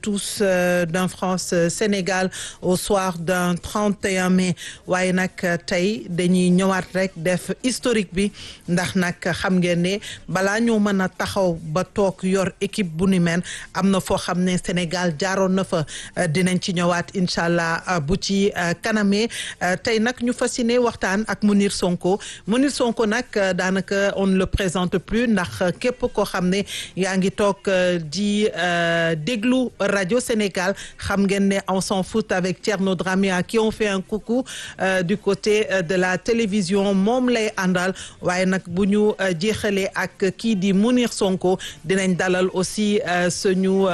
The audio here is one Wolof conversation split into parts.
tous d'un France-Sénégal au soir d'un 31 mai waaye nag tey dañuy ñëwaat rek def historique bi ndax nag xam ngeen ne balaa ñoo mën a taxaw ba toog yor équipe bu ni mel am na foo xam ne Sénégal jaaroon na fa dinañ ci ñëwaat incha allah bu ci kanamee tey nag ñu fas yéene waxtaan ak Mounir Sonko nag daanaka on ne le présente plus ndax képp koo xam ne yaa ngi toog di déglu rajo Sénégal xam ngeen ne on s'en fout avec Thierno Dramé à qui on fait un coucou du côté de la télévision moom lay àndal waaye nag bu ñu jeexalee ak kii di Mounir Sonko dinañ dalal aussi suñu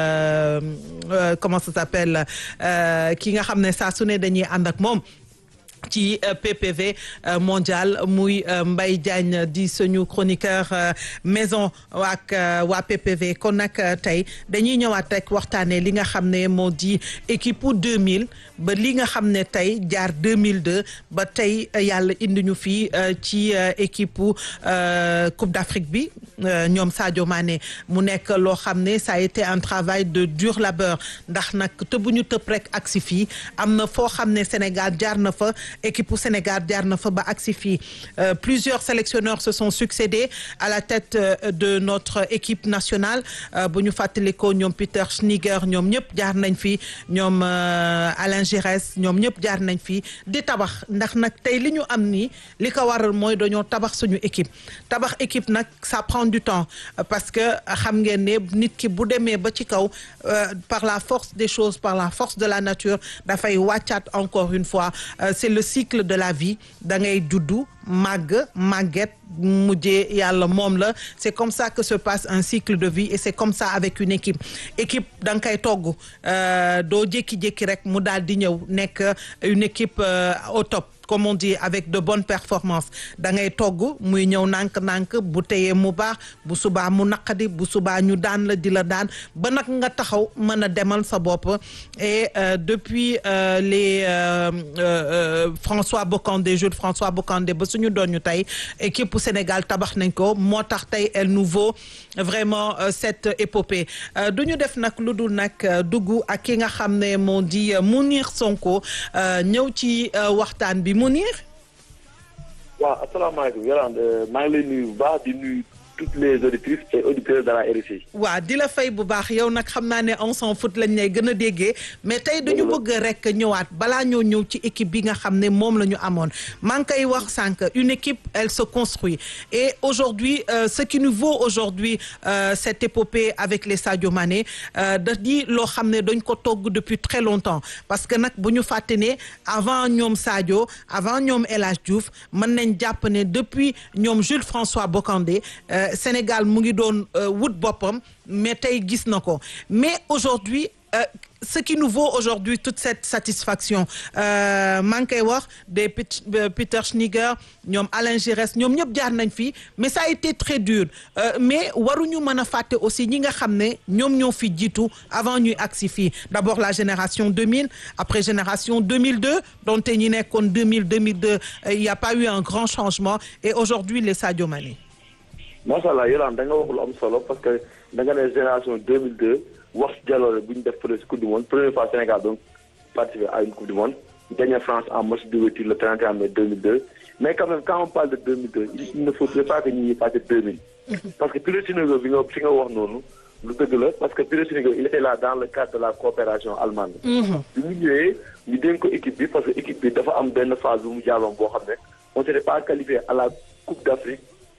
comment ça s'appelle ki nga xam ne saa su ne dañuy ànd ak moom ci PPV mondial muy Mbaye Diagne di suñu chroniqueur maison ak waa PPV kon nag tey dañuy ñëwaat rek waxtaanee li nga xam ne moo di équipe 2000 ba li nga xam ne tey jaar 2002 ba tey yàlla indi ñu fii ci équipe Coupe d'Afrique bi ñoom Sadio Mané mu nekk loo xam ne ça a été un travail de dur labeur ndax nag tëbuñu tëb rek agsi fii am na foo xam ne Sénégal jaar na fa. Équipe Sénégal jaar na fa ba agsi fii plusieurs sélectionneurs se sont succédés à la tête de notre équipe nationale bu ñu fàttalikoo ñoom Peter Schnittger ñoom ñëpp jaar nañ fi ñoom Alain Giresse ñoom ñëpp jaar nañ fi di tabax ndax nag tey li ñu am nii li ko waral mooy dañoo tabax suñu équipe tabax équipe nag ça prend du temps parce que xam ngeen ne nit ki bu demee ba ci kaw par la force des choses par la force de la nature dafay wàccaat encore une fois c'est le cycle de la vie da ngay juddu màgget mujjee yàlla moom la c'est comme ça que se passe un cycle de vie et c'est comme ça avec une équipe da nga koy togg doo jékki-jékki rek mu daal di ñëw nekk une équipe au top comme on dit avec de bonnes performances da ngay togg muy ñëw nànk-nànk bu teyee mu baax bu subaa mu naqadi bu subaa ñu daan la di la daan ba nag nga taxaw mën a demal sa bopp et depuis les François Bocandé jeu de François Bocandé ba suñu doon ñu tey équipe Sénégal tabax nañ ko moo tax tey elle nous vaut vraiment cette épopée du ñu def nag lu dul nag dugg ak ki nga xam ne moo di Mounir Sonko ñëw ci waxtaan bi Mounir. waaw asalaamaaleykum Yolande maa ngi lay nuyu bu baax di nuyu toutes les auditrices et auditeurs de la RFI. waaw di la fay bu baax yow nag xam naa ne on s'en fout lañ lay gën a déggee mais tey dañu bëgg rek ñëwaat balaa ñoo ñëw ci équipe bi nga xam ne moom la ñu amoon maa ngi koy wax sànq une équipe elle se construit et aujourd'hui ce qui nous vaut aujourd'hui cette épopée avec les Sadio Mané da di loo xam ne dañ ko togg depuis très longtemps parce que nag bu ñu fàtte ne avant ñoom Sadio avant ñoom El Hadj Diouf mën nañ jàpp ne depuis ñoom Jules François Bocandé Sénégal mu ngi doon wut boppam mais tey gis na ko mais aujourd'hui ce qui nous vaut aujourd'hui toute cette satisfaction maa ngi koy wax des Peter Schnittger ñoom Alain Giresse ñoom ñëpp jaar nañ fi mais ça a été très dur mais waruñu mën a fàtte aussi ñi nga xam ne ñoom ñoo fi jiitu avant ñuy agsi fii d'abord la génération 2000 après génération 2002 donte ñi nekkoon 2002 il y a pas eu un grand changement et aujourd'hui les Sadio Mané. macha allah Yolande da nga wax lu am solo parce que da nga ne génération 2002 wax jaloore bu ñu def fële si coupe du monde première fois Sénégal donc participer à une coupe du monde gagné France en match d'ouverture le 31 mai 2002 mais quand même quand on parle de 2002 il ne faudrait pas que ñuy passé 2000 parce que Pire Sénégal bi nga fi nga wax noonu lu dëgg la parce que Pire Sénégal il était là dans le cadre de la coopération allemande. bi mu ñëwee ñu dénk ko équipe bi parce que équipe bi dafa am benn phase bu mu jàlloon boo xam ne on s'était pas qualifié à la Coupe d'Afrique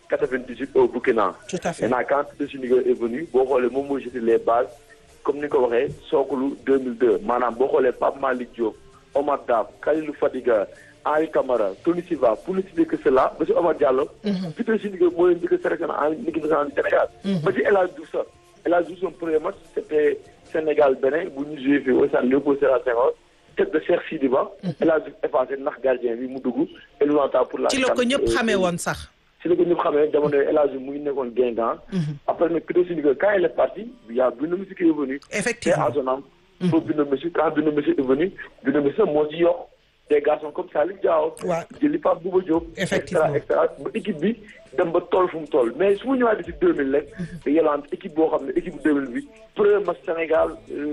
98 au Burkina. Tout à fait. Maintenant quand Pire Sénégal est venu boo xoolee moom moo jeté les bases comme ni nga ko waxee sookulu 2002 maanaam boo xoolee Pape Malick Diop Omar Daf Kalilou Fadiga Henri Camara Tony Silva pour ne citer que cela ba si Omar Diallo. Pire Sénégal moo leen njëkk a sélectionné en équipe nationale du Sénégal. ba ci El Hadj Diouf sax El Hadj Diouf son premier match c'était Sénégal Bénin bu ñu joué fii au stade Léopold Sédar Senghor tête de Cheikh Sidi Ba. El Hadj Diouf effacé ndax gardien bi mu dugg éliminatoire pour la. ci la ko ñëpp xamee woon sax. ci la ko ñëpp xamee jamono El Hadj Diouf mu ngi nekkoon Guingamp. après nag Pire Sénégal quand il est parti il y a Bruno Metsu qui est venu. effectivement et à son âme. Bruno Metsu quand Bruno Metsu est venu Bruno Metsu moo ci yokk des garçons comme Salif Diao. waaw jëli Pape Bouba Diop. effectivement et cetera ba équipe bi dem ba toll fu mu toll mais su ma ñëwaatee si 2000 rek. Yolande équipe boo xam ne équipe bu 2000 bi premier match Sénégal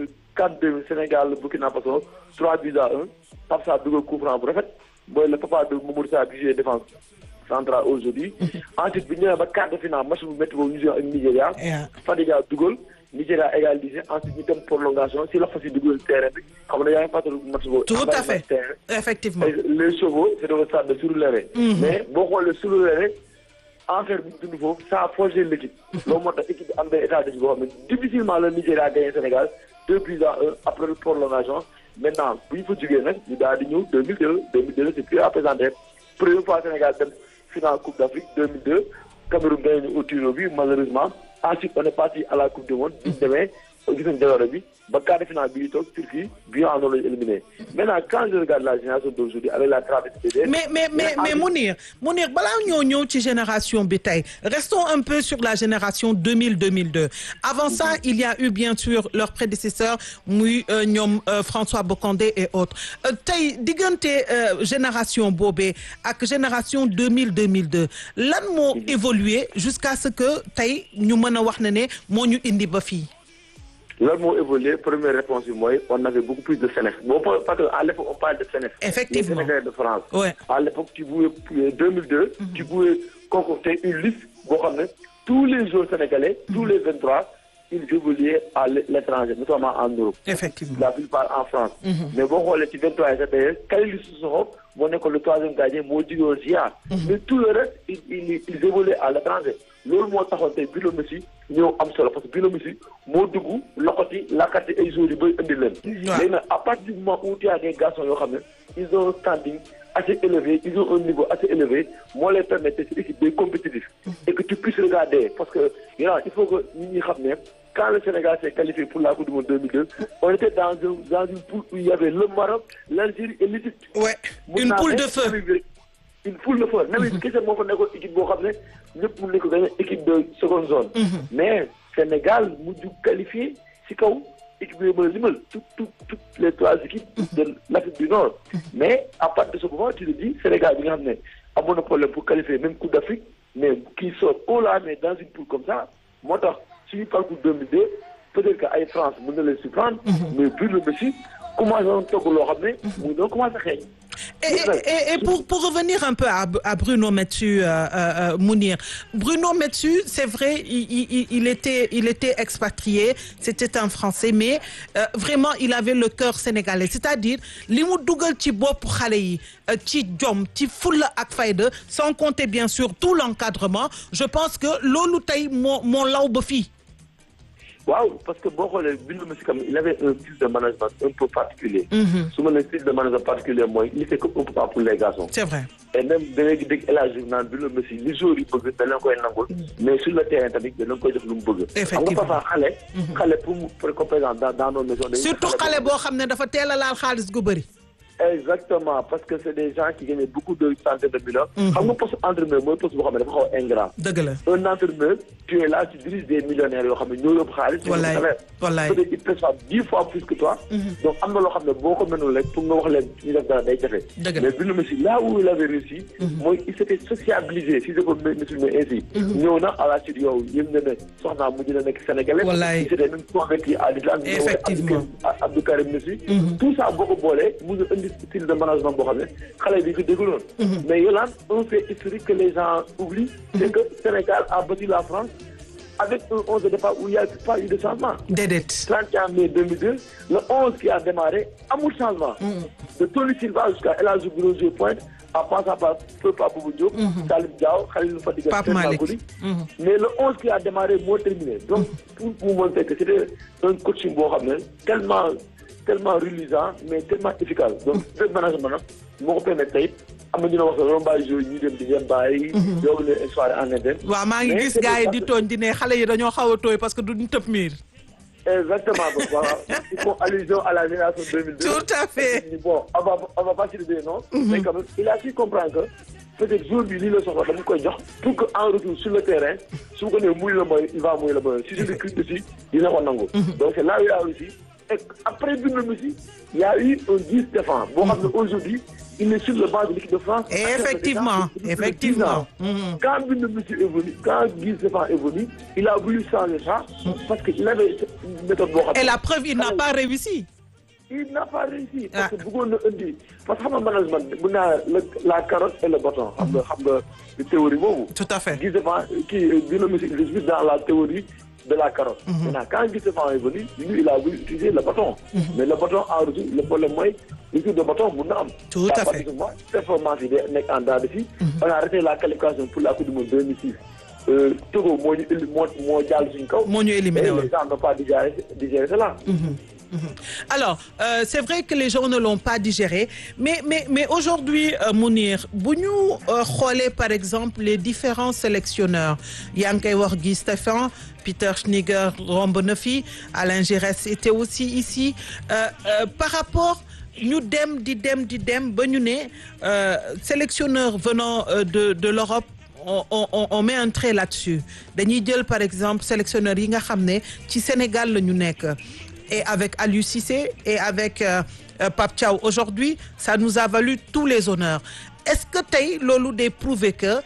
4-2 Sénégal Burkina Faso 3-1 Pape Sarr dugal coup franc bu rafet mooy le papa de Mamadou Sarr bi joué défense centrale aujourd'hui. Ensuite bi ñëwee ba quart de finale match bu métti boobu ñu joué ak Nigéria. Fadiga dugal. Nigéria égalisé ensuite ñu dem prolongation si la fas yi dugal terrain bi xam nga yaa ngi fàttali match boobu. tout à fait effectivement. les chevaux c'est au stade de Surulere. mais boo xoolee Surulere enfer bi dund foofu ça a forgé l'équipe. loolu moo tax équipe bi am benn état d'esprit boo xam ne difficilement le Nigéria a gagné Sénégal 2-1 après la prolongation maintenant bu ñu fa jugee nag ñu daal di ñëw 2002 c'est plus à présenter première fois Sénégal dem finale Coupe d'Afrique 2002 Cameroun gagné ñu au tir bi malheureusement. Ensuite, on est parti à la Coupe du Monde. Demain, on dit que ba quart de finale bi toog Turquie bi en ont éliminé. Maintenant, quand je regarde la génération d'aujourd'hui avec la traversée. Mais Mounir balaa ñoo ñëw ci génération bi tey restons un peu sur la génération 2000-2002. Avant ça, il y a eu bien sûr leurs prédécesseurs muy ñoom François Bocandé et autres tey diggante génération boobee ak génération 2000-2002 lan moo évolué jusqu'à ce que tey ñu mën a wax ne moo ñu indi ba fii. Là, moo évolué, première réponse, on avait beaucoup plus de Sénéf. Bon, parce qu'à l'époque, on parle de Sénéf. Effectivement. Les Sénégalais de France. Ouais. À l'époque, tu pouvais, 2002, tu pouvais concocter une liste, tous les joueurs sénégalais, tous les 23, ils évoluaient à l'étranger, notamment en Europe. Effectivement. La plupart en France. Mais bon, les 23 et quand ils se sont le troisième gardien, mais tout le reste, ils évoluaient à l'étranger. Loolu moo taxoon tey Bilo Messi ñëw am solo parce que Bilo Messi moo dugg loxoti lakkati ay joueurs yu bëri indi leen. léegi nag à partir du moment où tu as des garçons yoo xam ne ils ont un standing assez élevé ils ont un niveau assez élevé moo lay permettre cette équipe day compétitif et que tu puisses regarder parce que il faut que nit ñi xam ne quand le Sénégal s'est qualifié pour la Coupe du Monde 2002 on était dans une poule où il y avait le Maroc, l'Algérie et l'Égypte. Ouais, une poule de feu. Une poule de feu. Namibie kese moo fa nekkoon équipe boo xam ne ñëpp mun nañu ko gagné équipe de seconde zone. mais Sénégal mujj qualifié si kaw équipe yooyu mën a limal toutes les trois équipes de l'Afrique du Nord. mais à partir de ce moment tu te dis Sénégal bi nga xam ne amoon na problème pour qualifier même Coupe d'Afrique mais qui sort haut là mais dans une poule comme ça moo tax suñu parcours 2002 peut-être que ay France mën na leen surprendre. mais Bilo Messi commencé woon togg loo xam ne mu doon commencé xeeñ. Et pour revenir un peu à Bruno Metsu, Mounir, Bruno Metsu, c'est vrai, il était expatrié, c'était un Français, mais vraiment, il avait le cœur sénégalais. C'est-à-dire, li mu dugal ci bopp xale yi ci jom ci fulla ak fayda sans compter bien sûr tout l'encadrement, je pense que loolu tey moo law ba fii. Waaw, parce que boo xoolee Bilo Messi comme il avait un style de management un peu particulier. su ma nee style de management particulier mooy il fait que un peu pas pour les garçons. C'est vrai. Et même da ngay dégg El Hadji naan Bilo Messi li joueurs yi bëgg da leen koy nangul. mais sur le terrain tamit da leen koy def lu mu bëgg. Effectivement. xam nga parfois xale pour qu'on présente dans nos maisons. surtout xale boo xam ne dafa teel a laal xaalis gu bëri. Exactement, parce que c'est des gens qui gagnent beaucoup de centaines de millions. xam nga poste entraîneur mooy poste boo xam ne dafa xaw a ingrat. dëgg la. Un entraîneur, tu es là, tu diriges des millionnaires yoo xam ne ñoo yóbbu xaalis. wallaay peut-être ils perçoivent 10 fois plus que toi. donc am na loo xam ne boo ko mënul rek pour nga wax leen ñu def dara day jafe. dëgg la mais Bilo Messi là où il avait réussi. mooy il s'était sociabilisé si je peux m'exprimer ainsi. ñëw na à la suite yow yëg nga ne soxna mujj na nekk sénégalais. wallaay il s'était même converti à l'islam. Effectivement. Abdou Karim Messi. tout ça boo ko boolee mu indi style de management boo xam ne xale bi ko dégluwoon. mais Yolande un fait historique que les gens oublient. c'est que Sénégal a battu la France avec un 11 de départ où il n'y a pas eu de changement. Déedéet. 31 mai 2002 le 11 qui a démarré amul changement. de Tony Silva jusqu'à El Hadji Diouf Pointe en passant par Pape Bouba Diop. Salif Diao Khalilou Fadiga. Pape Malick. mais le 11 qui a démarré moo terminé. donc pour vous montrer que c'était un coaching boo xam ne tellement reluisant mais tellement efficace donc ce management nag moo ko permettre tey am na ñu ne wax sax rombaay joueurs yi ñu dem di leen bàyyi. yóbbu leen soirée en interne. waaw maa ngi gis gars yi di tooñ di ne xale yi dañoo xaw a tooy parce que duñ tëb miir. Exactement, donc voilà. Ils font allusion à la génération 2002. Tout à fait. Bon, on va pas citer des noms, mais quand même, il a su comprendre que peut-être jour bi lii la soxla dama koy jox pour que en retour sur le terrain su ko nee muy la mooy il va muy la mooy si je le crie dessus dina ko nangu. donc c'est là où il a réussi Et après Lionel Messi, il y a eu un Guy Stéphane. Bon, aujourd'hui, il est sur le banc de l'équipe de France. Effectivement. Quand Lionel Messi est venu, quand Guy Stéphane est venu, il a voulu changer ça parce qu'il avait une méthode. Et la preuve, il n'a pas réussi. Il n'a pas réussi parce que bëggoon na indi parce que xam nga management bu naa la carotte et le bâton. xam nga théorie boobu. Tout à fait. Guy Stéphane kii Lionel Messi il est dans la théorie de la carotte. Maintenant quand Guy Stéphane est venu, lui il a voulu utiliser le bâton. Mais le bâton en retour le problème mooy l'usine de bâton mun na am. Tout à fait. Performance yi nekk en dents de scie. On a arrêté la qualification pour la Coupe du Monde 2006. Togo moo jàll suñu kaw. moo ñu éliminé woon. Les gens n'ont pas digéré cela. Alors, c'est vrai que les gens ne l'ont pas digéré, mais aujourd'hui, Mounir, bu ñu xoolee par exemple les différents sélectionneurs, yaa ngi koy wax Guy Stéphane, Peter Schnittger romb na fi, Alain Giresse était aussi ici. Par rapport ñu dem ba ñu ne sélectionneurs venant de l'Europe, on met un trait là-dessus. Dañuy jël par exemple sélectionneurs yi nga xam ne ci Sénégal la ñu nekk. Et avec Aliou Cissé et avec Pape Thiaw aujourd'hui, ça nous a valu tous les honneurs. Est-ce que tey loolu day prouver que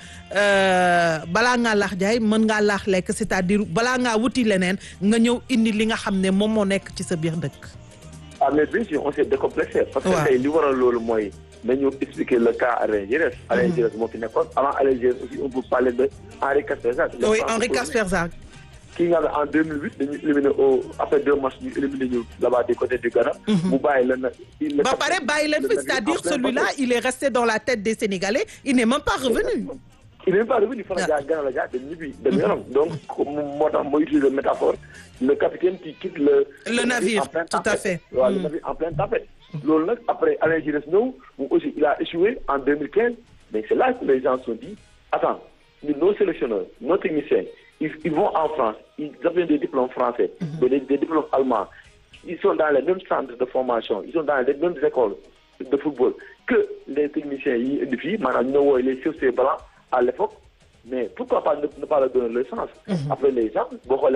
balaa ngaa laax jaay mën ngaa laax lekk, c'est-à-dire balaa ngaa wuti leneen nga ñëw indi li nga xam ne moom moo nekk ci sa biir dëkk. Ah mais bien sûr on s'est décomplexé. Parce que tey li waral loolu mooy nañu expliquer le cas Alain Giresse. Alain Giresse moo fi nekkoon avant Alain Giresse aussi on peut parler de Henri Casper-Sarr. Oui, Henri Casper-Sarr. Qui nga en 2008 dañu éliminé après 2 matchs ñu éliminé ñu là-bas du côté du Ghana. mu bàyyi leen ba pare bàyyi leen fi, c'est-à-dire celui-là il est resté dans la tête des Sénégalais, il n'est même pas revenu. Il n'est même pas revenu. Fana jaar Ghana la jaar dem ñibbi dem yoonam. Donc moo tax mooy utiliser métaphore le capitaine qui quitte le navire. Tout à fait. waaw le navire en pleine tempête. loolu nag après Alain Giresse ñëw moom aussi il a échoué en 2015 mais c'est là que les gens se sont dit attends nos sélectionneurs nos techniciens ils vont en France, ils obtiennent des diplômes français, des diplômes allemands. Ils sont dans les mêmes centres de formation, ils sont dans les mêmes écoles de football que les techniciens de filles. Maintenant, les chaussées blancs à l'époque. Mais pourquoi pas ne pas leur donner le sens? Après les gens,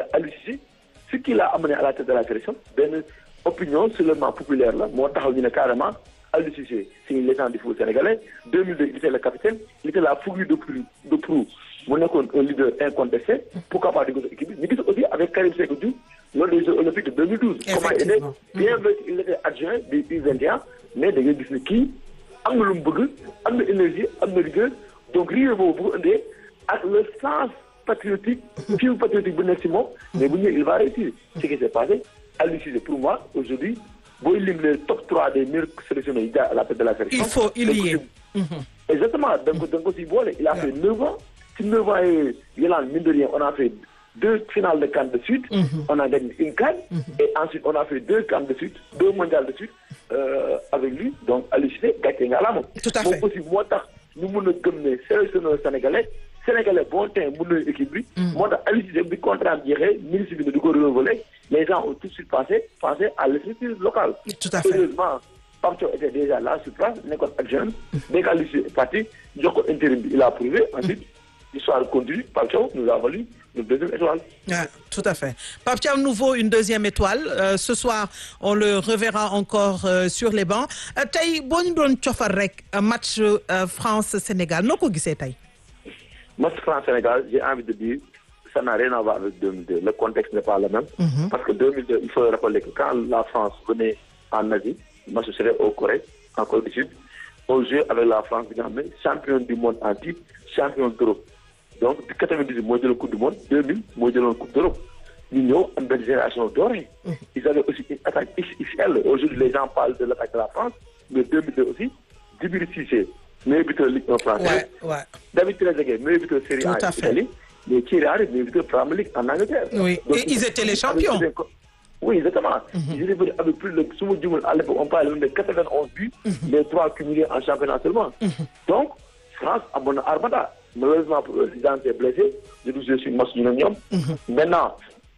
ce qui l'a amené à la tête de la sélection, une opinion seulement populaire, là, moi, carrément, Aliou Cissé, c'est une légende du football sénégalais. 2002, il était le capitaine, il était la fougue de proue. Mu nekkoon un leader incontesté. Pourquoi pas dugg équipe bi ñu gis aussi avec Karim Sékou Diouf lors des Jeux olympiques de 2012. Comment il est bien vrai qu'il était adjoint du U21 mais da ngay gis ne kii am na lu mu bëgg am na énergie am na rigueur donc rigueur boobu bu ko indee ak le sens patriotique fibre patriotique bu nekk ci moom mais bu ñëwee il va réussir. Ce qui s'est passé Aliou Cissé pour moi aujourd'hui booy lim les top 3 des meilleurs sélectionneurs yi jaar à la tête de la sélection. il y est. Exactement da nga ko si boole. Il a fait 9 ans. Si 9 ans et mine de rien, on a fait 2 finales de CAN de suite, on a gagné une CAN, et ensuite on a fait 2 CAN de suite, 2 mondiales de suite avec lui. Donc, Aliou Cissé, gagné à la Tout à fait. Bon, aussi, moi, nous avons gagné sélectionneurs sénégalais, bon temps, nous équipe. Moi, Aliou Cissé, du contrat dirait, ministre de du renouveler, les gens ont tout de suite pensé à l'effectif local. Tout à fait. Heureusement, Pape Thiaw était déjà là sur place, nekkoon ak jeune. Dès qu'Aliou Cissé est parti, jox ko intérim bi, il a prouvé. Ensuite, l'histoire continue. Pape Thiaw nous a valu une deuxième étoile. Tout à fait. Pape Thiaw nous vaut une deuxième étoile. Ce soir, on le reverra encore sur les bancs. Tey boo ñu doon cofar rek match France-Sénégal noo ko gisee tey. Match France-Sénégal, j'ai envie de dire, ça n'a rien à voir avec 2002. Le contexte n'est pas le même. Parce que 2002, il faut rappeler que quand la France venait en Asie, moi je serais au Corée, en Corée du Sud, on jouait avec la France, champion du monde en titre, champion d'Europe. Donc, de 98, moi j'ai le Coupe du Monde, 2000, moi j'ai le Coupe d'Europe. Nous avons une génération dorée. Ils avaient aussi une attaque XXL. Aujourd'hui, les gens parlent de l'attaque de la France, mais 2002 aussi, Djibril Cissé, meilleur buteur de Ligue 1 française. David Trezeguet, meilleur buteur de Série A en Italie. Mais Thierry Henry, meilleur buteur de Premier League en Angleterre. Oui, donc, et ils étaient les champions. Oui, exactement. Ils étaient venus avec plus de... À l'époque, on parle même de 91 buts, les 3 cumulés en championnat seulement. Donc, France a bon armada. Malheureusement pour eux, ils ont été blessés. Je suis match du Nyon. Maintenant,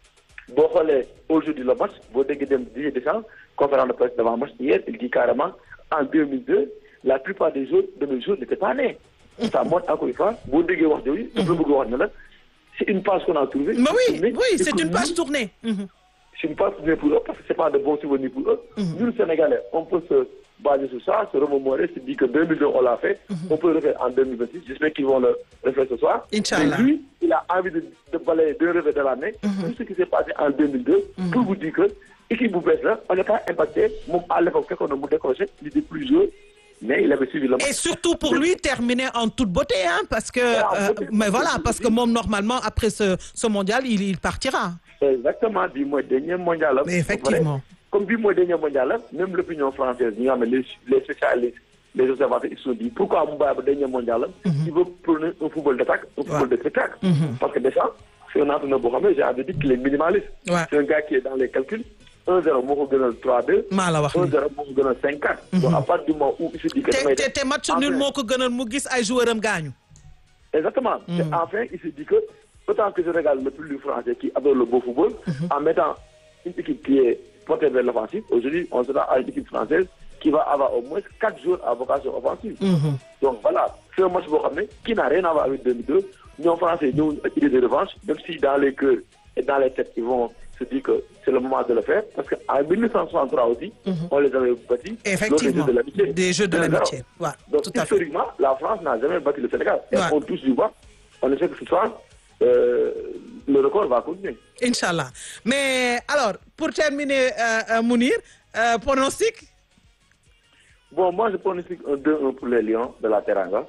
aujourd'hui le match, vous avez dit décembre, conférence de presse devant le match hier, il dit carrément, en 2002, la plupart des jours de nos jours n'étaient pas nés. Ça montre encore une fois, c'est une page qu'on a trouvée. Mais oui, c'est une page tournée. je ne suis pas souvenu pour eux parce que c'est pas de bons souvenirs pour eux. Nous, Sénégalais, on peut se baser sur ça, se remémorer, se dire que 2002, on l'a fait, on peut le faire en 2026. J'espère qu'ils vont le refaire ce soir. Inch'Allah. Mais lui, il a envie de balayer deux revers de l'année. Tout ce qui s'est passé en 2002, pour vous dire que l'équipe Boubès, là, on n'est pas impacté. Même à l'époque, quand on a décroché, il était plus joué. Mais il avait suivi le match. Et surtout pour lui, terminer en toute beauté, hein, parce que, mais voilà, parce que moi, normalement, après ce mondial, il partira. Exactement, du mois dernier mondial. Là, effectivement. Comme du mois dernier mondial, là, même l'opinion française, les spécialistes, les observateurs, ils se sont dit pourquoi Mbappé, le dernier mondial, il veut prôner un football d'attaque, un football de spectacle. Parce que déjà, c'est un entraîneur Bohamé, j'ai envie de dire qu'il est minimaliste. C'est un gars qui est dans les calculs. 1-0 moo ko gënal 3-2. maa la wax 1-0 moo ko gënal 5-4. donc à partir du moment où il se dit que te match nul moo ko gënal mu gis ay joueurs am gaañu. Exactement. Enfin il se dit que autant que je regarde le public français qui adore le beau football, en mettant une équipe qui est portée vers l'offensive, aujourd'hui on sera à une équipe française qui va avoir au moins 4 joueurs à vocation offensive. Donc voilà, c'est un match qui n'a rien à voir avec 2002. Nous Français, nous une idée de revanche, même si dans les cœurs et dans les têtes ils vont se dire que c'est le moment de le faire, parce qu'en 1963 aussi, on les avait battus. Effectivement, des Jeux de l'amitié. Ouais, donc historiquement, la France n'a jamais battu le Sénégal. Et on touche du bois, on essaie que ce soir, le record va continuer. Inch'Allah. Mais alors, pour terminer, Mounir, pronostic? Bon, moi je pronostique un 2-1 pour les Lions de la Teranga.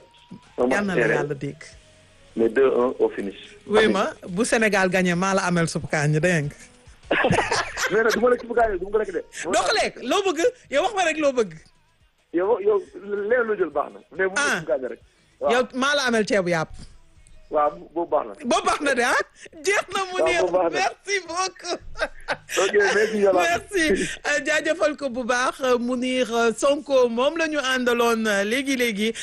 Mais 2-1 au finish. Oui, mais si le Sénégal gagne, mal à Amel Soupkane, dingue. Mais du ma lekk bu gaañoo du ma ko lekk de. doo ko lekk loo bëgg yow wax ma rek loo bëgg. yow leen lu jël baax na. mais bu ma gaañoo rek. waaw yow maa la amel ceebu yàpp. waaw boobu baax na. boobu baax na de ah. jeex na mu neex merci beaucoup. ok merci Yolande. merci jaajëfal ko bu baax Mounir Sonko moom la ñu àndaloon léegi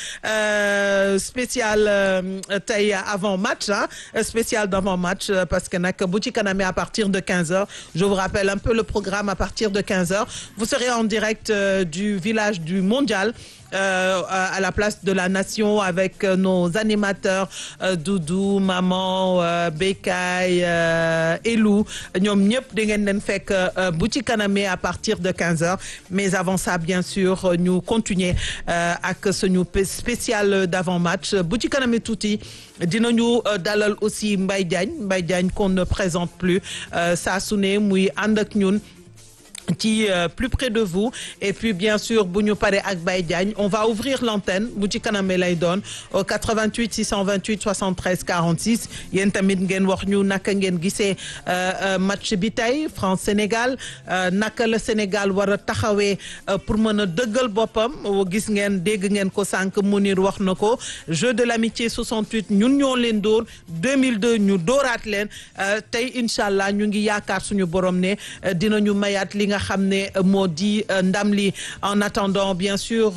spécial tey avant match ah spécial d'avant match parce que nag bu ci kanamee à partir de 15h je vous rappelle un peu le programme à partir de 15h vous serez en direct du village du Mondial. À la place de la nation avec nos animateurs Doudou, Maman, Bekay, Elou ñoom ñëpp da ngeen leen fekk bu ci kanamee à partir de 15h mais avant ça bien sûr ñu continuer ak suñu spécial d'avant-match bu ci kanamee tuuti dinañu dalal aussi Mbaye Diagne qu'on ne présente plus saa su ne muy ànd ak ñun qui plus près de vous et puis bien sûr bu ñu paree ak Baye Diagne on va ouvrir l'antenne bu ci kaname lay doon au 88 628 73 46 yéen tamit ngeen wax ñu naka ngeen gisee match bi tey France Sénégal naka la Sénégal war a taxawee pour mën a dëggal boppam gis ngeen dégg ngeen ko sànq Mounir wax na ko jeu de l'amitié 68 ñun ñoo leen dóor 2002 ñu dóoraat leen tey inch'Allah ñu ngi yaakaar suñu borom ne dinañu mayaat li nga xam ne moo di ndam li en attendant bien sûr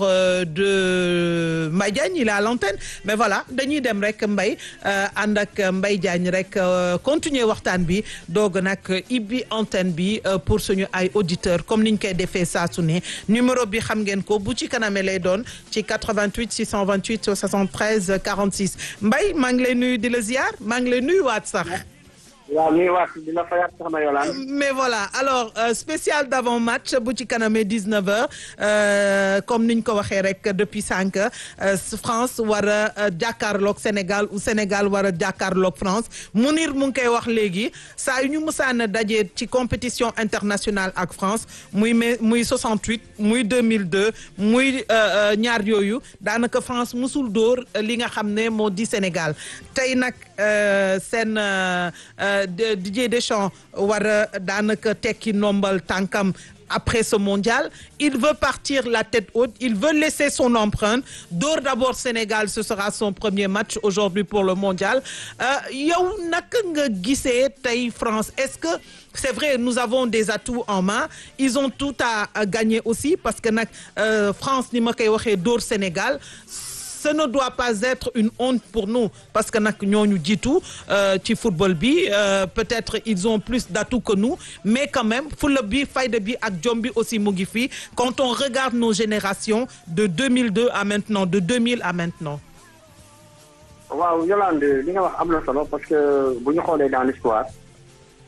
de Mbaye Diagne il est à l'antenne mais voilà dañuy dem rek Mbaye ànd ak Mbaye Diagne rek continuer waxtaan bi doog nag ibbi antenne bi pour suñu ay auditeurs comme niñ koy defee saa su ne numéro bi xam ngeen ko bu ci kaname lay doon ci 88 628 73 46 Mbaye maa ngi lay nuyu di la ziar maa ngi lay nuyu waat sax. waaw ñuy wax dina fayaat soxna Yolande. mais voilà alors spécial d'avant-match bu ci kaname 19h comme niñ ko waxee rek depuis 5 France war a jàkkaarloog Sénégal ou Sénégal war a jàkkaarloog France Mounir mu ngi koy wax léegi saa yu ñu mësaan a daje ci compétition internationale ak France muy 68 muy 2002 muy ñaar yooyu daanaka France musul dóor li nga xam ne moo di Sénégal tey nag seen. Didier Deschamps war a daanaka tekki nombal tànkam après ce mondial il veut partir la tête haute il veut laisser son empreinte dóor d'abord Sénégal ce sera son premier match aujourd'hui pour le mondial yow naka nga gisee tey France est-ce que c'est vrai nous avons des atouts en main ils ont tout à gagner aussi parce que nag France ni ma koy waxee dóor Sénégal ce ne doit pas être une honte pour nous parce que nag ñooñu jiitu ci football bi peut-être ils ont plus d'atouts que nous mais quand même fulla bi fayda bi ak jom bi aussi mu ngi fii quand on regarde nos générations de 2002 à maintenant de 2000 à maintenant. waaw Yolande li nga wax am na solo parce que bu ñu xoolee dans l'histoire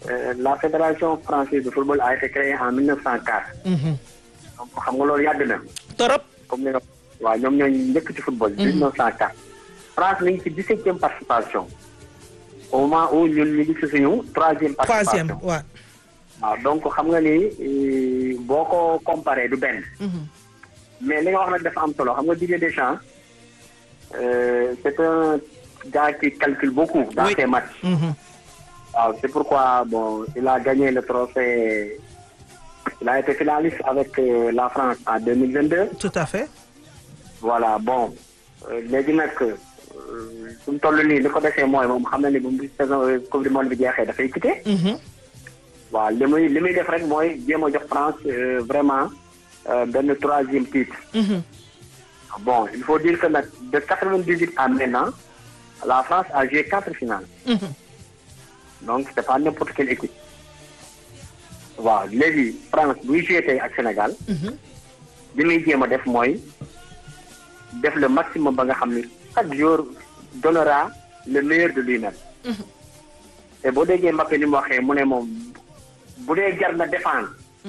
la fédération française de football a été créée en 1904. donc xam nga loolu yàgg na. torop. comme ni nga waaw ñoom ñoo njëkk ci football. 1904. France mi ngi ci 17e participation. au moment où ñun ñu ngi ci suñu 3e participation. waaw. waaw donc xam nga ni boo ko comparé du benn. mais li nga wax nag dafa am solo xam nga Didier Deschamps c'est un gars qui calcule beaucoup dans ses matchs. waaw c'est pourquoi bon il a gagné le trophée. Il a été finaliste avec la France en 2022. Tout à fait. Voilà bon léegi nag suñu toll nii li ko desee mooy moom xam na ni bu mu saison coupe du monde bi jeexee dafay quitté. waaw li muy def rek mooy jéem a jox France vraiment benn 3e titre. bon il faut dire que nag de 98 à maintenant la France a joué 4 finales. donc c'est pas n'importe quelle équipe. waaw léegi France buy joué tey ak Sénégal. li muy jéem a def mooy def le maximum ba nga xam ni chaque jour donnera le meilleur de lui-même. et boo déggee Mbappé ni mu waxee mu ne moom bu dee jar na défendre.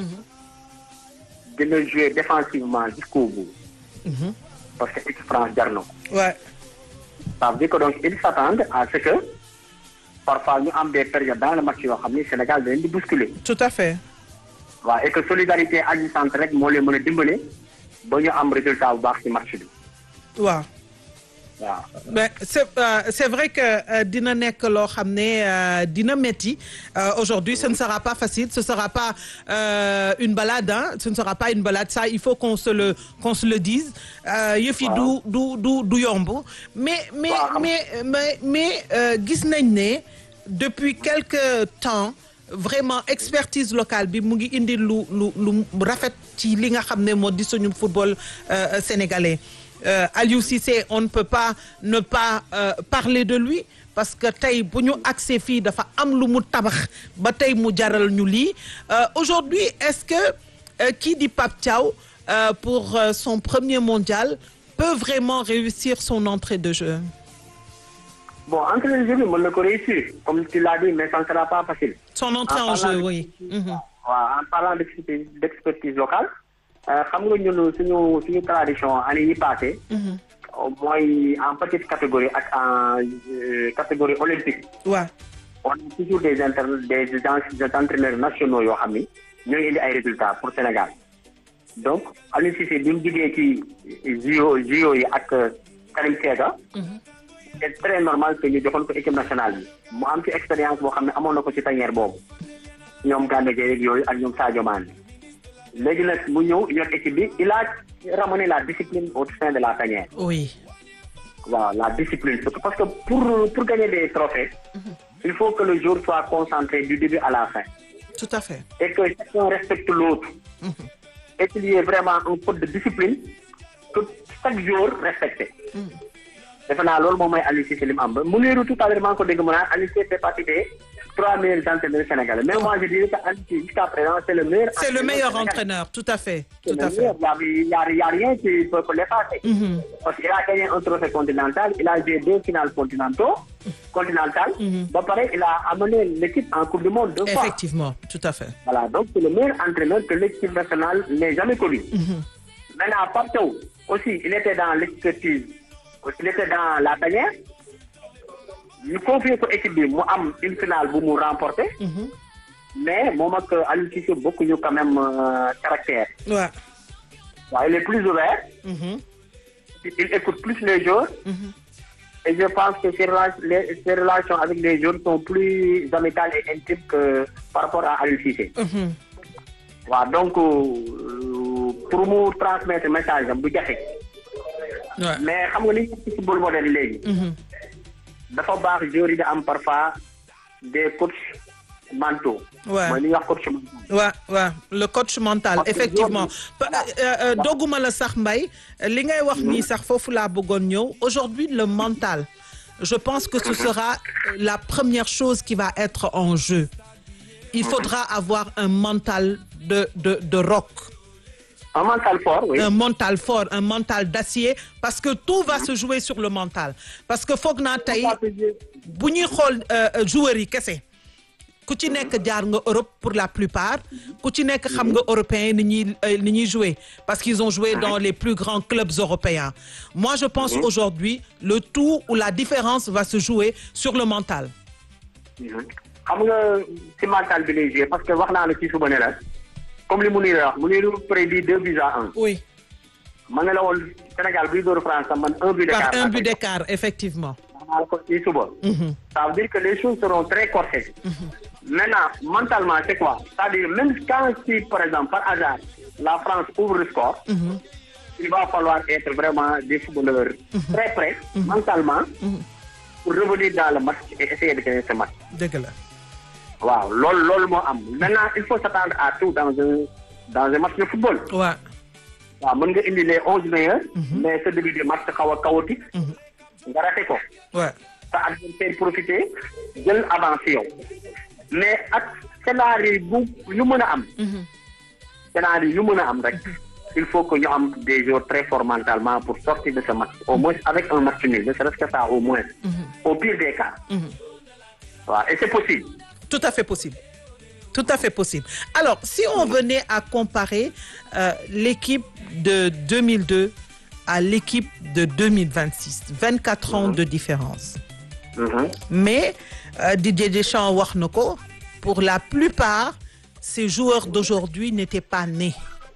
dina jouer défensivement jusqu'au bout. parce que équipe France jar na ko. Ouais. ça veut dire que donc ils s'attendent à ce que parfois ñu am des périodes dans le match yoo xam ni Sénégal da leen di bousculer. Tout à fait. waaw et que solidarité agissante rek moo leen mën a dimbale ba ñu am résultat bu baax ci match bi. waaw. waaw. mais c'est vrai que dina nekk loo xam ne dina metti aujourd'hui ce ne sera pas facile ce sera pas une balade hein ce ne sera pas une balade ça il faut qu'on se le dise yëf yi du yomb mais gis nañ ne depuis quelque temps vraiment expertise locale bi mu ngi indi lu rafet ci li nga xam ne moo di suñu football sénégalais. Aliou Cissé on ne peut pas ne pas parler de lui parce que tey bu ñu accès fii dafa am lu mu tabax ba tey mu jaral ñu lii aujourd'hui est-ce que kii di Pape Thiaw pour son premier mondial peut vraiment réussir son entrée de jeu. bon entrée de jeu bi mën na ko réussir comme tu l'as dit mais ça ne sera pas facile. son entrée en jeu oui. waaw en parlant d'expertise locale. xam nga ñun suñu tradition année yi passé mooy en petite catégorie ak en catégorie olympique. waaw. on a toujours des entraîneurs nationaux yoo xam ni ñooy indi ay résultats pour Sénégal donc Aliou Cissé bi mu jugee ci JO yi ak Karim Séga. c'est très normal que ñu joxoon ko équipe nationale bi mu am ci expérience boo xam ne amoon na ko ci tanière boobu ñoom Gana Gueye yooyu ak ñoom Sadio Mané. léegi nag mu ñëw yor équipe bi il a ramené la discipline au sein de la tanière. oui. waaw la discipline surtout parce que pour gagner des trophées. il faut que le joueur soit concentré du début à la fin. tout à fait. et que chacun respecte l'autre. et qu'il y ait vraiment un code de discipline que chaque jour respecté. defe naa loolu moom mooy Aliou Cissé li mu am ba mu niru tout à l'heure maa ngi ko dégg mu naan Aliou Cissé fait partie des 3 meilleurs entraîneurs sénégalais mais moi je dirais que Aliou Cissé jusqu'à présent c'est le meilleur. c'est le meilleur entraîneur tout à fait. tout à fait. Il y a rien qui peut l'effacer. parce qu'il a gagné un trophée continental il a joué 2 finales continentales. ba pare il a amené l'équipe en coupe du monde 2 fois. effectivement tout à fait. voilà donc c'est le meilleur entraîneur que l'équipe nationale n'ait jamais connu. maintenant Pape Thiaw aussi il était dans l'expertise. il était dans la tanière ñu confié ko équipe bi mu am une finale bu mu remporté. mais moom ak Aliou Cissé bokkuñu quand même caractère. waaw. waaw il est plus ouvert. il écoute plus les joueurs. et je pense que ses relations avec les joueurs sont plus amicales et intimes que par rapport à Aliou Cissé. waaw donc pour mu transmettre message am bu jafe. mais xam nga li ñu ci football moderne léegi. dafa baax joueurs yi da am parfois des coachs mentaux. waaw mooy li ñuy wax coach mental. waaw le coach mental effectivement. dogguma la sax Mbaye li ngay wax nii sax foofu laa bëggoon ñëw aujourd'hui le mental je pense que ce sera la première chose qui va être en jeu. Il faudra avoir un mental de roc. Un mental fort, oui. Un mental fort, un mental d'acier, parce que tout va se jouer sur le mental. Parce que foog naa tey bu ñuy xool joueurs yi kese ku ci nekk jaar nga Europe pour la plupart ku ci nekk xam nga européens ni ñuy jouer parce qu'ils ont joué dans les plus grands clubs européens. Moi je pense aujourd'hui le tout ou la différence va se jouer sur le mental. xam nga ci mental bi lay jouer parce que wax naa la ci suba ne la comme li mu nii la wax mu nii prédit 2-1. Oui. ma ne la woon Sénégal buy dóor France man 1 but d'écart. Par 1 but d'écart effectivement. ci suba. Ça veut dire que les choses seront très corsées. Maintenant, mentalement, c'est quoi? C'est-à-dire, même quand, si, par exemple, par hasard, la France ouvre le score, il va falloir être vraiment des footballeurs très prêts, mentalement, pour revenir dans le match et essayer de gagner ce match. Dëgg la. Waaw, loolu moo am. Maintenant, il faut s'attendre à tout dans un match de football. Ouais. Waaw, mën nga indi les 11 meilleurs, mais ce début de match xaw a chaotique. Nga raté ko. Ouais. Sa adversaire profité jël avance yow. Mais ak scénario yu mën a am. Scénario yu mën a am rek. Il faut que ñu am des joueurs très forts mentalement pour sortir de ce match. Au moins avec un match nul, ne serait-ce que ça au moins. Au pire des cas. Voilà. Et c'est possible. Tout à fait possible. Tout à fait possible. Alors, si on venait à comparer l'équipe de 2002 à l'équipe de 2026, 24 ans de différence. Mais Didier Deschamps wax na ko, pour la plupart, ces joueurs d'aujourd'hui n'étaient pas nés.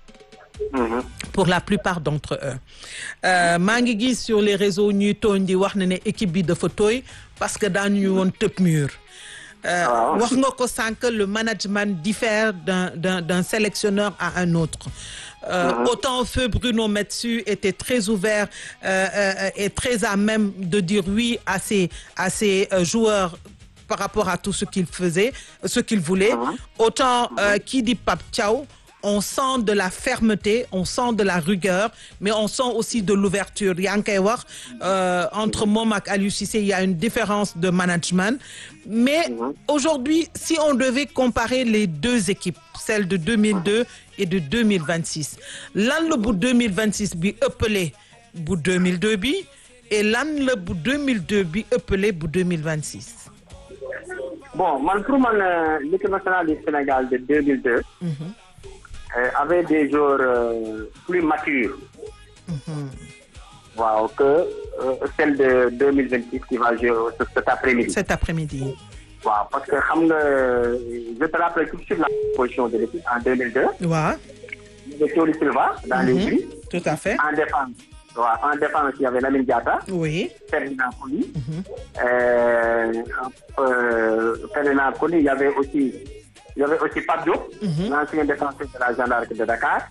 Pour la plupart d'entre eux. maa ngi gis sur les réseaux ñuy tooñ di wax ne équipe bi dafa tooy parce que daañu woon tëb mur. wax nga ko sànq, le management diffère d'un sélectionneur à un autre. Autant feu Bruno Metsu était très ouvert et très à même de dire oui à ses joueurs par rapport à tout ce qu'il faisait, ce qu'il voulait. Autant qui dit Pape Thiaw, on sent de la fermeté, on sent de la rigueur, mais on sent aussi de l'ouverture. Yaa ngi koy wax entre moom ak Aliou Cissé, il y a une différence de management. Mais aujourd'hui, si on devait comparer les deux équipes, celle de 2002 et de 2026, lan la bu 2026 bi ëppale bu 2002 bi et lan la bu 2002 bi ëppale bu 2026? Bon, pour moi, l'équipe nationale du Sénégal de 2002 avait des joueurs plus matures. Wow, que celle de 2026 qui va jouer cet après-midi. Cet après-midi. Wow, parce que je te rappelle tout de suite la position de l'équipe en 2002. Ouais. Il y avait Thiaw Silva dans les buts. Tout à fait. En défense, il y avait Lamine Diatta. Oui. Ferdinand Coly. Ferdinand Coly, il y avait aussi Pape Diop, l'ancien défenseur de la gendarmerie de Dakar.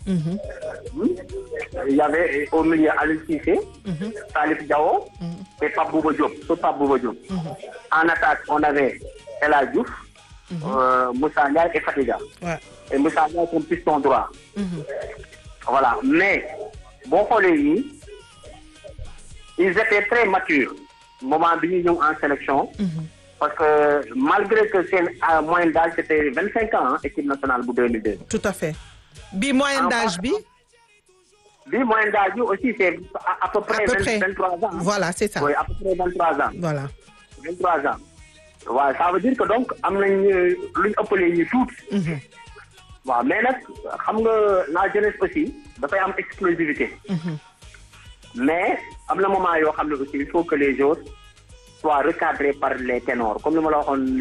Il y avait au milieu Aliou Cissé, Salif Diao et Pape Bouba Diop. En attaque, on avait El Hadji Diouf, Moussa Ndiaye et Fatiga. Ouais. Et Moussa Ndiaye comme piston droit. Voilà. Mais, bon, ils étaient très matures. Moment où ils sont en sélection. Parce que malgré que c'est à moyenne d'âge, c'était 25 ans, équipe nationale pour 2002. Tout à fait. Moyenne d'âge, moyenne d'âge aussi, c'est à peu près 23 ans. Voilà, c'est ça. Oui, à peu près 23 ans. Voilà. 23 ans. Ouais, ça veut dire que donc, on a l'une appelée toutes. Ouais, mais là, la jeunesse aussi, il y a une explosivité. Mais, à un moment, il faut que les autres soit recadré par les ténors. Comme nous l'avons dit,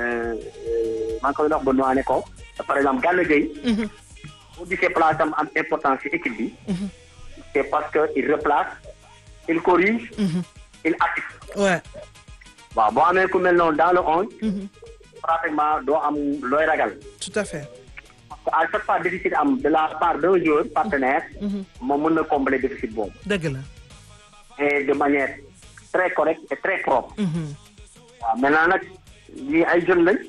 par exemple, Gana Gueye, pour dire que place am importance ci équipe, c'est parce qu'il replace, il corrige, il assiste. Ouais. Bon, bon, mais comme dans le 11, pratiquement, doit am loy ragal. Tout à fait. À chaque fois, déficit de la part d'un joueur partenaire, on peut combler le déficit bon. Et de manière très correct et très propre. Maintenant, les jeunes,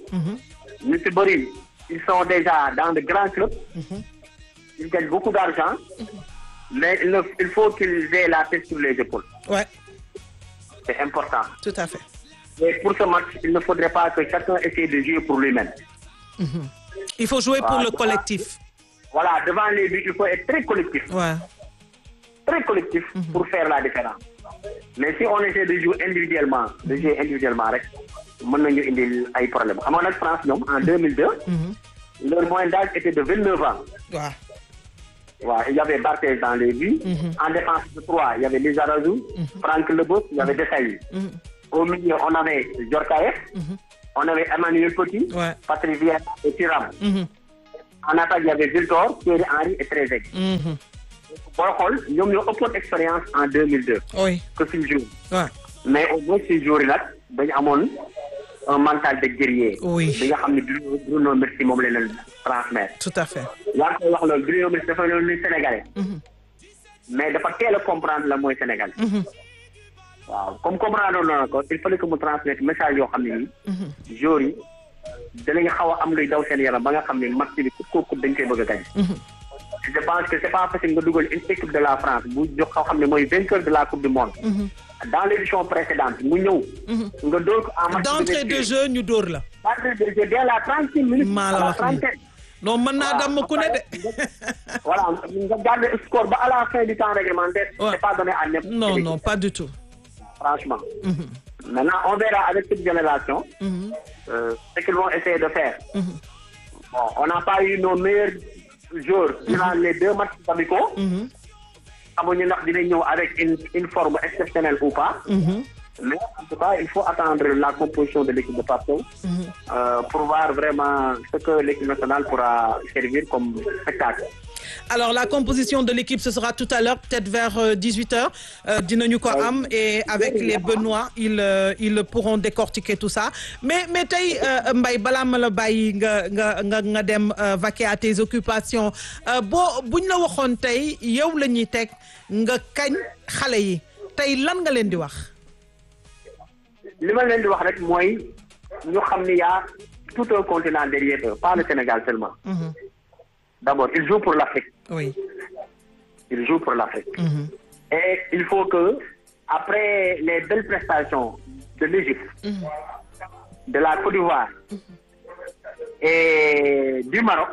ils sont déjà dans de grands clubs, ils gagnent beaucoup d'argent, mais il faut qu'ils aient la tête sur les épaules. Ouais. C'est important. Tout à fait. Et pour ce match, il ne faudrait pas que chacun essaie de jouer pour lui-même. Il faut jouer pour le collectif. Voilà, devant les buts, il faut être très collectif. Ouais. Très collectif pour faire la différence. Mais si on essaie de jouer individuellement, mën nañu indil ay problème xam nga nag France ñoom en 2002. leur moyenne d'âge était de 29 ans. waaw. waaw il y avait Barthez dans les buts. En défense de 3 il y avait Lizarazu. Franck Leboeuf il y avait Desailly. Au milieu on avait Djorkaeff. On avait Emmanuel Petit. Ouais. Patrice Vieira et Thuram. En attaque il y avait Victor, Thierry Henry et Trezeguet. booy xool ñoom ñoo ëppoon expérience en 2002. oui. que suñu jour. Ouais. mais au moins suñu jour yi nag dañu amoon un mental de guerrier. Oui. bi nga xam ne Bruno Metsu moom la leen transmettre. tout à fait. yaa ngi koy wax loolu Bruno Metsu dafa doon ni Sénégalais. mais dafa teel a comprendre la mooy Sénégal. waaw comme comprendre na ko il fallait que mu transmettre message yoo xam ne nii. joueurs yi danañu xaw a am luy daw seen yaram ba nga xam ne match bi kooku dañ koy bëgg a gañ. je pense que c'est pas facile nga dugal une équipe de la France bu jox xaw xam ne mooy vainqueur de la coupe du monde. dans l'édition précédente mu ñëw. nga dóor ko en match d'entrée de jeu ñu dóor la. d'entrée de jeu dès la 36 minutes. maa la wax nii non mën naa damm ku ne de. voilà nga garder score ba à la fin du temps réglementaire. c'est pas donné à n'importe non non pas du tout. franchement. Maintenant on verra avec cette génération. Ce qu'ils vont essayer de faire. Bon on n'a pas eu nos meilleurs joueurs durant les 2 matchs amicaux. xamuñu ndax dinañ ñëw avec une forme exceptionnelle ou pas. Mais en tout cas il faut attendre la composition de l'équipe de Pape Sow pour voir vraiment ce que l'équipe nationale pourra servir comme spectacle. Alors la composition de l'équipe ce sera tout à l'heure peut-être vers 18h dinañu ko am et avec les Benoît ils pourront décortiquer tout ça mais tey Mbaye balaa ma la bàyyi nga dem vaquer à tes occupations buñ la waxoon tey yow la ñuy teg nga kañ xale yi tey lan nga leen di wax. li ma leen di wax rek mooy ñu xam ni y a tout un continent derrière eux pas le Sénégal seulement. D'abord ils jouent pour l'Afrique. Oui. Ils jouent pour l'Afrique. Et il faut que après les belles prestations de l'Égypte, de la Côte d'Ivoire et du Maroc,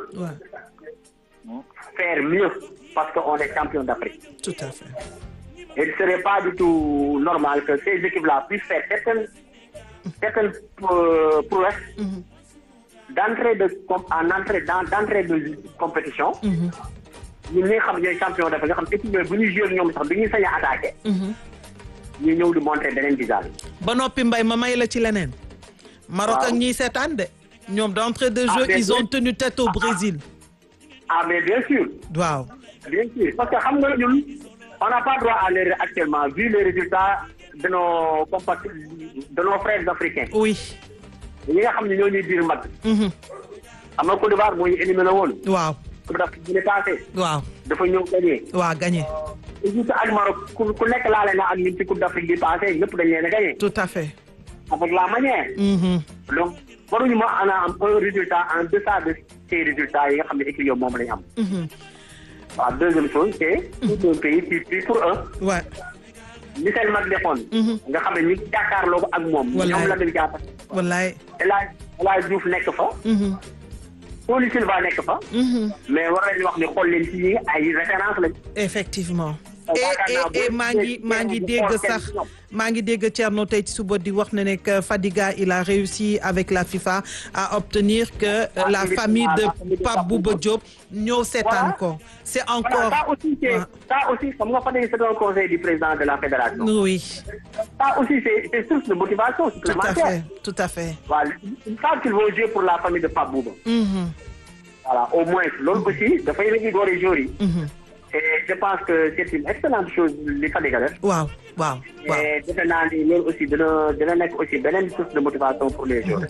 faire mieux parce qu'on est champion d'Afrique. Tout à fait. Il ne serait pas du tout normal que ces équipes-là puissent faire certaines prouesses d'entrée de compétition. ñun ñi nga xam ñooy champion dafa nga xam équipe yooyu bu ñuy joué ñoom sax du ñuy sañ a attaqué. ñu ñëw di montrer beneen visage. ba noppi Mbaye ma may la ci leneen. Maroc ak ñiy seetaan de. ñoom d'entrée de jeu ils ont tenu tête au Brésil. Mais bien sûr. waaw. bien sûr parce que xam nga ñun on n'a pas droit à l'erreur actuellement vu les résultats de nos de nos frères africains. oui. ñi nga xam ne ñoo ñuy diir mag. xam nga Côte d'Ivoire moo ñu éliminé woon. waaw. Coupe d'Afrique bi passé. waaw. dafa ñëw gagné. waaw gagné. Égypte ak Maroc ku nekk laale na ak ñun ci Coupe d'Afrique bi passé ñëpp dañ leen a gagné. tout à fait. avec la manière. donc waruñu ma am un résultat en deçà de ces résultats yi nga xam ne équipe yooyu moom lañ am. waaw deuxième chose c'est tout un pays qui prie pour eux. ouais. ni seen mag defoon. nga xam ne ñu jàkkaarloo ko ak moom. ñoom la dem jàpp. wallaay. El Hadj Diouf nekk fa. Tony Silva nekk fa. mais war nañu wax ni xool leen ci ñi ay référence lañ. effectivement. et maa ngi dégg Thierno tey ci suba di wax ne ne que Fadiga il a réussi avec la FIFA à obtenir que la famille de Pape Bouba Diop ñëw seetaan ko. c'est encore. ça aussi xam nga Fadiga c'est un conseil du président de la fédération. oui. ça aussi c'est source de motivation supplémentaire. tout à fait. voilà ils savent qu'ils vont jouer pour la famille de Pape Bouba. voilà au moins loolu aussi dafay revigorer joueurs yi. et je pense que c'est une excellente chose li Fadiga def. waaw. et defe naa ni loolu aussi dina nekk aussi beneen source de motivation pour les joueurs.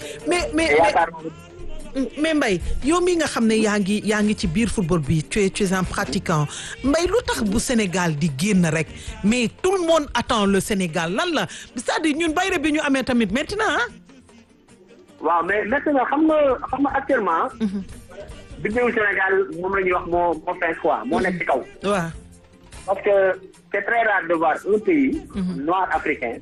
mais Mbaye yow mi nga xam ne yaa ngi ci biir football bi tu es un pratiquant Mbaye lu tax bu Sénégal di génn rek mais tout le monde attend le Sénégal lan la c'est-à-dire ñun bayre bi ñu amee tamit maintenant waaw mais maintenant xam nga actuellement. bi ñëw Sénégal moom la ñuy wax moo fin quoi moo nekk ci kaw. waaw. parce que c'est très rare de voir un pays. noir africain.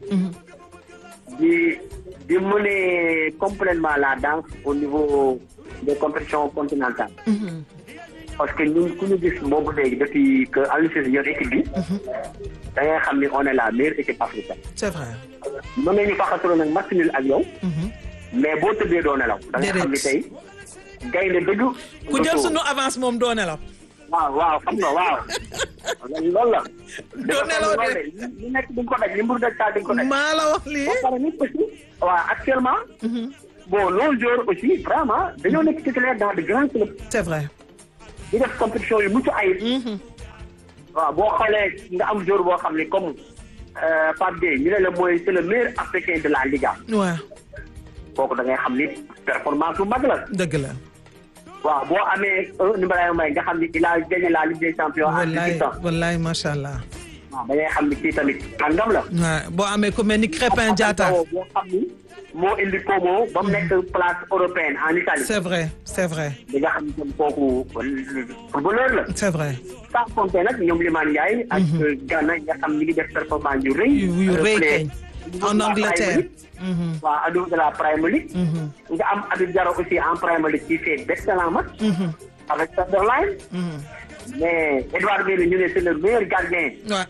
di mener complètement la danse au niveau des compétitions continentales. parce que ñun ku ñu gis boobu léegi depuis que Aliou Cissé yor équipe bi. da ngay xam ni on est la meilleure équipe africaine. c'est vrai. mën nañu faxasoo nag match nul ak yow. mais boo tëddee doo nelaw. da nga xam ni tey gaynde dëgg. ku jël sunu avance moom doo nelaw. waaw xam nga waaw. loolu la. doo nelaw de li nekk di nga ko daj li mburu daj taal di nga ko daj. maa la wax lii. ba pare nit aussi. waaw actuellement. bon nos joueurs aussi vraiment dañoo nekk titulaire dans de grands clubs. c'est vrai. di def compétition yu mucc ayib. waaw boo xoolee nga am joueur boo xam ne comme Pape Gueye ñu ne la mooy c'est le meilleur africain de la Liga. waaw. kooku da ngay xam ni performance bu mag la. dëgg la. waaw boo amee Ibrahima Mbaye nga xam ni il a gagné la Ligue des champions. wallaay wallaay macha allah. waaw da ngay xam ni kii tamit kàngam la. waaw boo amee ku mel ni Crépin Diatta. boo xam ni moo indi Como ba mu nekk place européenne en Italie. c'est vrai c'est vrai. di nga xam ni kooku footballeur la. c'est vrai. sans compter nag ñoom Limane Ndiaye. ak Gana nga xam ni ngi def performance yu rëy. yu rëy kañ en Angleterre. waaw ado de la Premier League. nga am Habib Diarra aussi en Premier League qui fait d'excellents matchs. avec Sunderland. mais Edouard Mendy ñu ne c'est le meilleur gardien.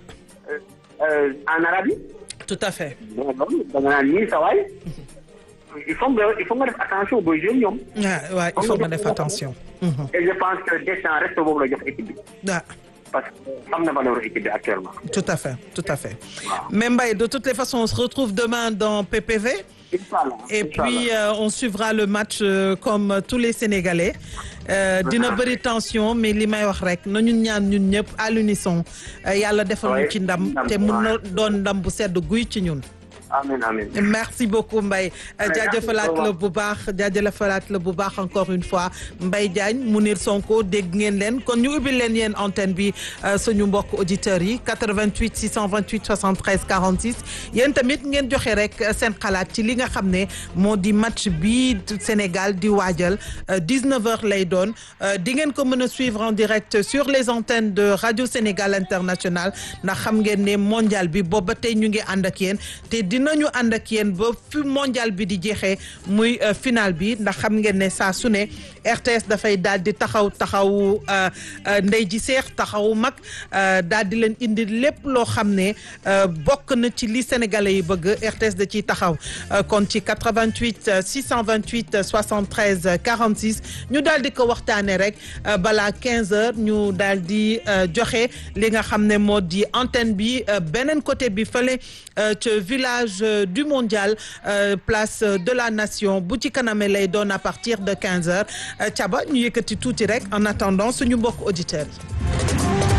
en Arabie. tout à fait. mais loolu da nga naan nii sa waay. il faut nga def attention ba jeunes ñoom. waaw il faut nga def attention. et je pense que Deschamps reste boobu la jox équipe bi. parce que am na valeur équipe bi actuellement. tout à fait tout à fait. Mais Mbaye, de toutes les façons on se retrouve demain dans PPV. Inch'Allah. Et puis on suivra le match comme tous les Sénégalais. dina bëri tension mais li may wax rek na ñun ñaan ñun ñëpp à l'unisson yàlla defal ñu ci ndam te mun na doon ndam bu sedd guy ci ñun. amiin amiin. merci beaucoup Mbaye. jaajëfalaat la bu baax jaajëfalaat la bu baax encore une fois Mbaye Diagne Mounir Sonko dégg ngeen leen kon ñu ubbil leen yéen antenne bi suñu mbokk auditeurs yi 88 628 73 46 yéen tamit ngeen joxe rek seen xalaat ci li nga xam ne moo di match bi Sénégal di waajal 19h lay doon di ngeen ko mën a suivre en direct sur les antennes de Radio Sénégal International ndax xam ngeen ne mondial bi boobu ba tey ñu ngi ànd ak yéen te dinañu ànd ak yéen ba fi mondial bi di jeexee muy final bi ndax xam ngeen ne saa su ne RTS dafay daal di taxawu ndey ji seex taxawu mag daal di leen indi lépp loo xam ne bokk na ci li sénégalais yi bëgg RTS da ciy taxaw kon ci 88 628 73 46 ñu daal di ko waxtaanee rek balaa 15h ñu daal di joxe li nga xam ne moo di antenne bi beneen côté bi fële ca village du mondial place de la nation bu ci kaname lay doon à partir de 15h Thiaba ñu yëkkati tuuti rek en attendant suñu mbokk auditeurs yi.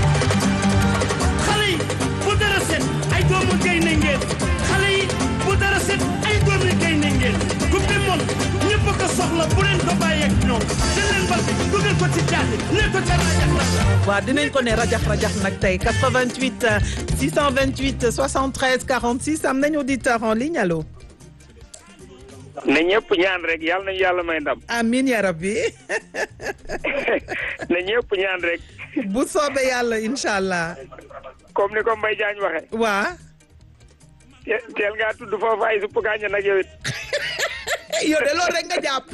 xale yi bu dara set ay doomu gaynde ngeen xale yi bu dara set ay doomu gaynde ngeen coupe du monde ñëpp ko soxla bu leen ko bàyyeeg ñoom jël leen bal bi dugal ko ci jaati ne ko ca rajax nag. waaw dinañ ko ne rajax nag tey 88 628 73 46 am nañu auditeur en ligne allo. na ñëpp ñaan rek yàlla nañu yàlla may ndam. amiin ya rabbi. na ñëpp ñaan rek. bu soobee yàlla incha allah. comme ni ko Mbaye Diagne waxee. waa. teel ngaa tudd foofu ay suppu gaañ nag yow it. yow de loolu rek nga jàpp.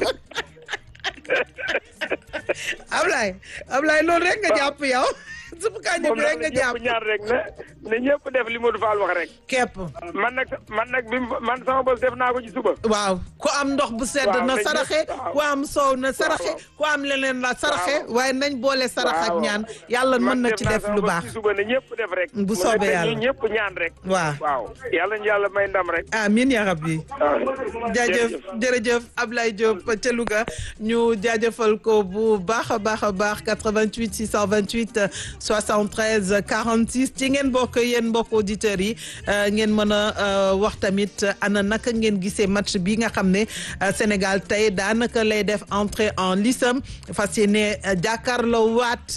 Ablaye loolu rek nga jàpp yow. suppu gaañ bi rek nga jàpp moom ñaan rek na ñëpp def li Modou Fall wax rek. képp. man nag man sama bos def naa ko ci suba. waaw ku am ndox bu sedd na saraxe ku am soow na saraxe ku am leneen la saraxe waaye nañ boole sarax ak ñaan yàlla mën na ci def lu baax. ci suba na ñëpp def rek. bu soobee yàlla ñëpp ñaan rek. waaw yàlla ñu yàlla may ndam rek. amiin ya rabbi. jërëjëf Ablaye Diop ca Louga ñu jaajëfal ko bu baax a baax 88 628 73 46 ci ngeen bokk yéen mbokk auditeurs yi ngeen mën a wax tamit ana naka ngeen gisee match bi nga xam ne Sénégal tey daanaka lay def entrée en lice fas yéene jàkkaarloo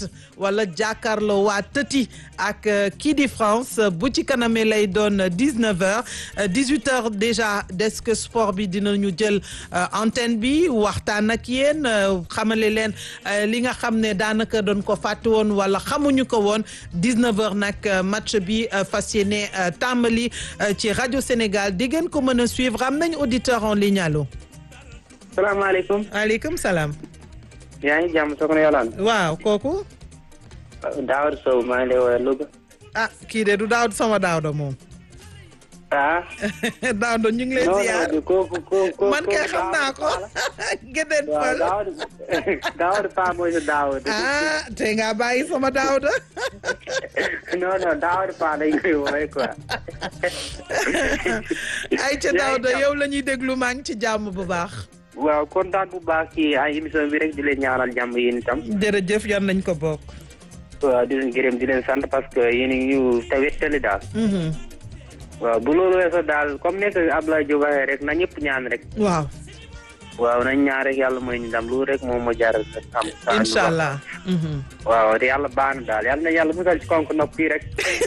waat tëti ak kii di France bu ci kaname lay doon 19h 18h déjà desk sport bi dinañu jël antenne bi waxtaan ak yéen xamale leen li nga xam ne daanaka doon ko fàtte woon wala xamuñu ko woon 19h nag match bi fas yéene tàmbali ci rajo Sénégal di ngeen ko mën a suivre am nañ auditeur en ligne allo. salaamaaleykum. maaleykum salaam. yaa ngi jàmm soxna Yolande. waaw kooku. Daouda Sow maa ngi lay woowee Louga. ah kii de du Daouda sama Daouda moom. ah. Daouda ñu ngi lay ziar kooku man kay xam naa ko. Gédéen Pël Daouda Paa mooy sa Daouda. ah te nga bàyyi sama Daouda. non Daouda Paa dañ koy woowee quoi. ay ca Daouda yow la ñuy déglu maa ngi ci jàmm bu baax. waaw kontaan bu baax ci ay émission bi rek di leen ñaanal jàmm yéen itam. jërëjëf yan nañ ko bokk. waaw di leen gërëm di leen sant parce que yéen a ngi ñu tawetali daal. waaw bu loolu weesoo daal comme nekk Abdoulaye Diop waxee rek na ñëpp ñaan rek. waaw. waaw nañ ñaan rek yàlla mooy ñu ndam loolu rek moom moo jaral am. incha allah. waaw te yàlla baax na daal yàlla na yàlla musal ci konk nopp fii rek.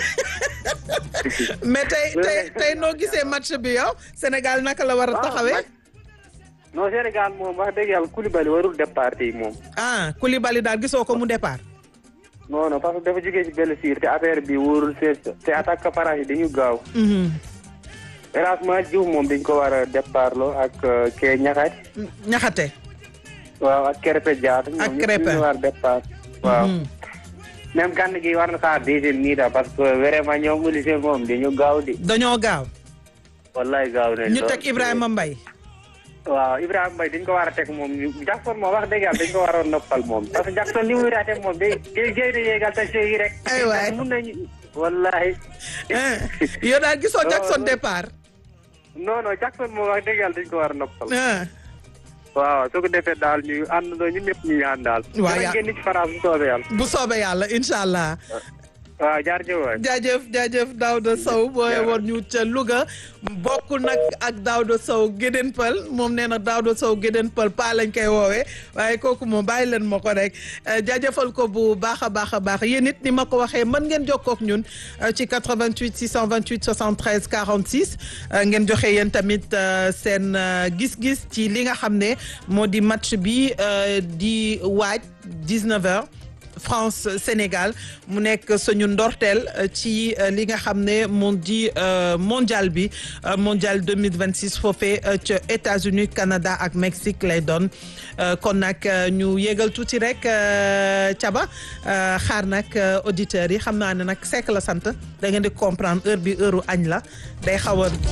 mais tey noo gisee match bi yow Sénégal naka la war a taxawee. non Sénégal moom wax dëgg yàlla Koulibaly warul départ tey moom. ah Koulibaly daal gisoo ko mu départ. non parce que dafa jógee ci blessure te affaire bi wóorul te attaque France yi dañu gaaw. Erasmus Diouf moom dañ ko war a départ loo ak kee ñaxate. waaw ak Krépin Diatta. ak Krépin ñoom ñëpp ñu war a départ. waaw. même gànn gi war na xaar deuxième mi-temps parce que vraiment ñoom Olysée moom dañu gaaw di. dañoo gaaw. wallaay gaaw nañ ñu teg Ibrahima Mbaye. waaw Ibrahima Mbaye dañ ko war a teg moom Jackson moom wax dëgg yàlla dañ ko waroon noppal moom parce que Jackson li muy raté moom day jëy de yéegal te yi rek. aywaay mun nañu wallahi. yow daal gisoo Jackson départ. non Jackson moom wax dëgg yàlla dañ ko war a noppal. waaw su ko defee daal ñu àndandoo ñun ñëpp ñu ànd daal. waaw yaa génn ci France bu soobee yàlla. bu soobee yàlla incha allah. waaw jaajëf Daouda Sow booy woon ñu ca Louga bokkul nag ak Daouda Sow Gédéen Pël moom nee na Daouda Sow Gédéen Pël pa lañ koy woowee waaye kooku moom bàyyi leen ma ko rek jaajëfal ko bu baax a baax yéen it ni ma ko waxee mën ngeen jokkoo ak ñun ci 88 628 73 46 ngeen joxe yéen tamit seen gis-gis ci li nga xam ne moo di match bi di waaj 19h. France Sénégal mu nekk suñu ndorteel ci li nga xam ne moo di mondial bi mondial 2026 foofee ca États-Unis Canada ak Mexique lay doon kon nag ñu yégal tuuti rek caba xaar nag auditeurs yi xam naa ne nag Seck la sant da ngeen di comprendre heure bi heure u añ la day xaw a